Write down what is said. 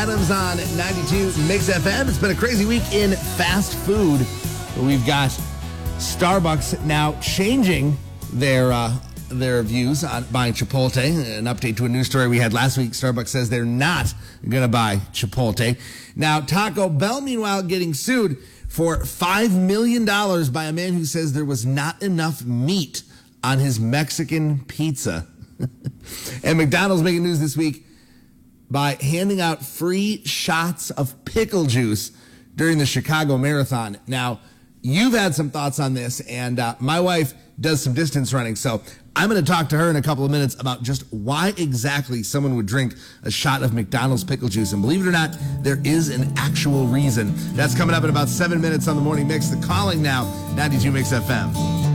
Adams on 92 Mix FM. It's been a crazy week in fast food. We've got Starbucks now changing their views on buying Chipotle. An update to a news story we had last week. Starbucks says they're not going to buy Chipotle. Now, Taco Bell, meanwhile, getting sued for $5 million by a man who says there was not enough meat on his Mexican pizza. And McDonald's making news this week by handing out free shots of pickle juice during the Chicago Marathon. Now, you've had some thoughts on this, and my wife does some distance running, so I'm going to talk to her in a couple of minutes about just why exactly someone would drink a shot of McDonald's pickle juice. And believe it or not, there is an actual reason. That's coming up in about 7 minutes on the Morning Mix. The Calling now, 92 Mix FM.